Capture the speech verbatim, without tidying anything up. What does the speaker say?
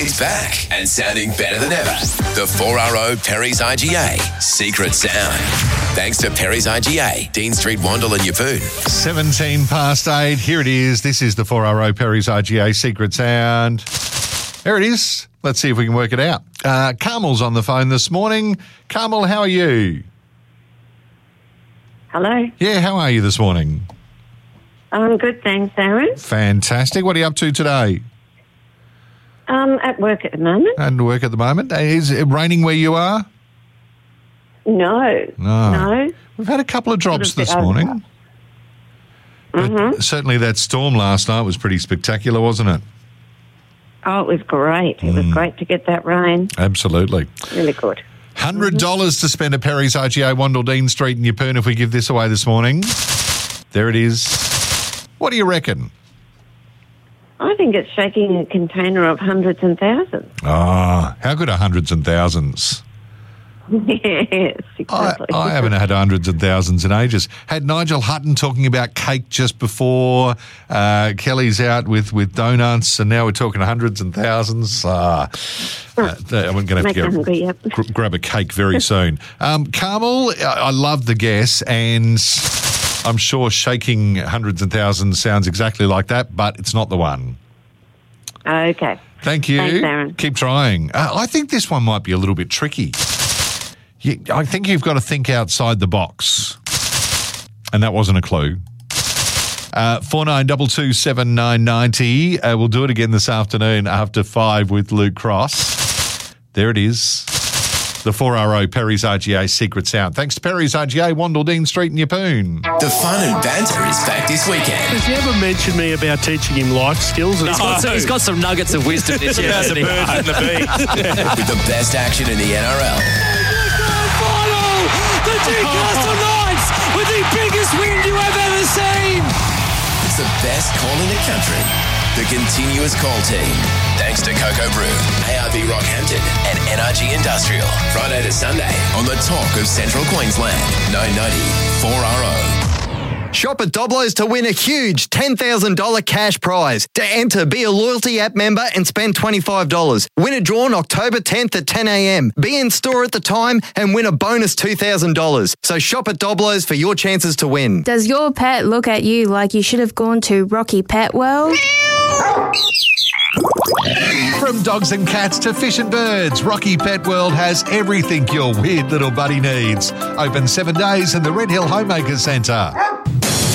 It's back and sounding better than ever. The four R O Perry's I G A Secret Sound. Thanks to Perry's I G A, Dean Street, Wandle and Yeppoon. seventeen past eight. Here it is. This is the four R O Perry's I G A Secret Sound. There it is. Let's see if we can work it out. Uh, Carmel's on the phone this morning. Carmel, how are you? Hello. Yeah, how are you this morning? I'm good, thanks, Aaron. Fantastic. What are you up to today? Um, at work at the moment. And work at the moment. Is it raining where you are? No. No. No. We've had a couple of drops Sort of this bit morning. over. But Mhm. certainly that storm last night was pretty spectacular, wasn't it? Oh, it was great. It was great to get that rain. Absolutely. Really good. one hundred dollars to spend at Perry's I G A, Wandle, Dean Street and Yeppoon if we give this away this morning. There it is. What do you reckon? I think it's shaking a container of hundreds and thousands. Ah, how good are hundreds and thousands? Yes, I, exactly. I haven't had hundreds and thousands in ages. Had Nigel Hutton talking about cake just before. Uh, Kelly's out with, with donuts, and now we're talking hundreds and thousands. Ah, uh, I'm going to have Make to you go hungry, yep. gr- grab a cake very soon. Um, Carmel, I, I love the guess, and I'm sure shaking hundreds and thousands sounds exactly like that, but it's not the one. Okay. Thank you. Thanks, Aaron. Keep trying. Uh, I think this one might be a little bit tricky. You, I think you've got to think outside the box. And that wasn't a clue. Uh, four nine two two seven nine nine zero. Uh, we'll do it again this afternoon after five with Luke Cross. There it is. The four R O Perry's I G A Secret Sound. Thanks to Perry's I G A, Wandle, Dean Street and Yeppoon. The fun and banter is back this weekend. Has he ever mentioned me about teaching him life skills? He's got, some, he's got some nuggets of wisdom this year, hasn't he? With the best action in the N R L. Final! The Newcastle Knights with the biggest win you have ever seen! It's the best call in the country. The continuous call team. Thanks to Cocoa Brew, A R B Rockhampton and N R G Industrial. Friday to Sunday on the Talk of Central Queensland. nine ninety four R O. Shop at Doblo's to win a huge ten thousand dollars cash prize. To enter, be a loyalty app member and spend twenty-five dollars. Winner drawn October tenth at ten a.m. Be in store at the time and win a bonus two thousand dollars. So shop at Doblo's for your chances to win. Does your pet look at you like you should have gone to Rocky Pet World? From dogs and cats to fish and birds, Rocky Pet World has everything your weird little buddy needs. Open seven days in the Red Hill Homemakers Centre.